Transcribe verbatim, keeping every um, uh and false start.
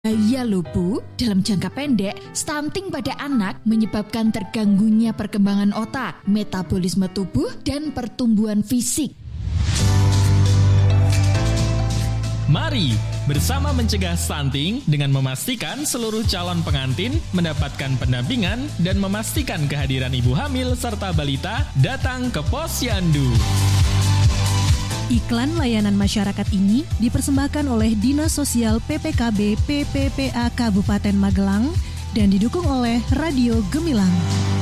Ya lho Bu, dalam jangka pendek, stunting pada anak menyebabkan terganggunya perkembangan otak, metabolisme tubuh, dan pertumbuhan fisik. Mari bersama mencegah stunting dengan memastikan seluruh calon pengantin mendapatkan pendampingan dan memastikan kehadiran ibu hamil serta balita datang ke Posyandu. Iklan layanan masyarakat ini dipersembahkan oleh Dinas Sosial P P K B P P P A Kabupaten Magelang dan didukung oleh Radio Gemilang.